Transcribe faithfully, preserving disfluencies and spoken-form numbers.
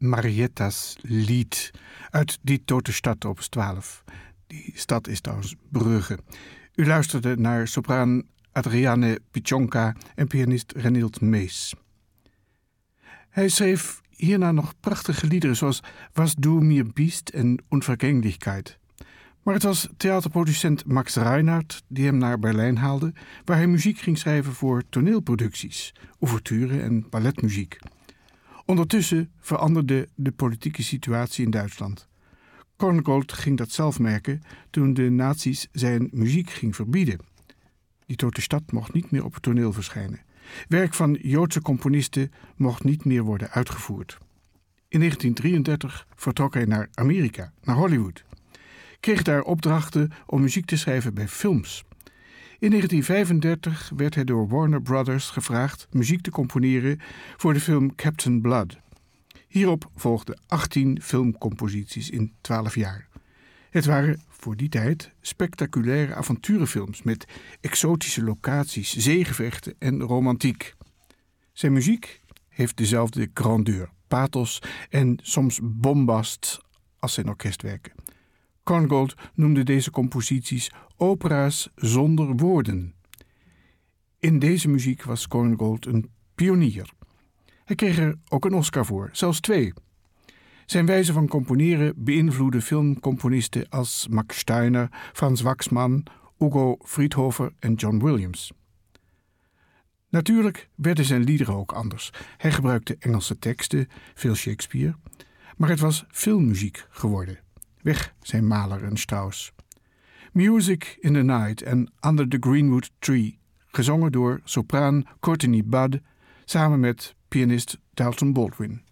Marietta's lied uit Die Tote Stad op twaalf. Die stad is trouwens Brugge. U luisterde naar sopraan Adriane Pichonka en pianist Renild Mees. Hij schreef hierna nog prachtige liederen zoals Was du mir bist en Unvergänglichkeit. Maar het was theaterproducent Max Reinhardt die hem naar Berlijn haalde, waar hij muziek ging schrijven voor toneelproducties, ouverturen en balletmuziek. Ondertussen veranderde de politieke situatie in Duitsland. Korngold ging dat zelf merken toen de nazi's zijn muziek ging verbieden. Die Tote Stad mocht niet meer op het toneel verschijnen. Werk van Joodse componisten mocht niet meer worden uitgevoerd. In negentien drieëndertig vertrok hij naar Amerika, naar Hollywood. Kreeg daar opdrachten om muziek te schrijven bij films. In negentien vijfendertig werd hij door Warner Brothers gevraagd muziek te componeren voor de film Captain Blood. Hierop volgden achttien filmcomposities in twaalf jaar. Het waren voor die tijd spectaculaire avonturenfilms met exotische locaties, zeegevechten en romantiek. Zijn muziek heeft dezelfde grandeur, pathos en soms bombast als zijn orkestwerken. Korngold noemde deze composities opera's zonder woorden. In deze muziek was Korngold een pionier. Hij kreeg er ook een Oscar voor, zelfs twee. Zijn wijze van componeren beïnvloedde filmcomponisten als Max Steiner, Franz Waxman, Hugo Friedhofer en John Williams. Natuurlijk werden zijn liederen ook anders. Hij gebruikte Engelse teksten, veel Shakespeare, maar het was filmmuziek geworden. Weg zijn Mahler en Strauss. Music in the Night en Under the Greenwood Tree, gezongen door sopraan Courtney Budd samen met pianist Dalton Baldwin.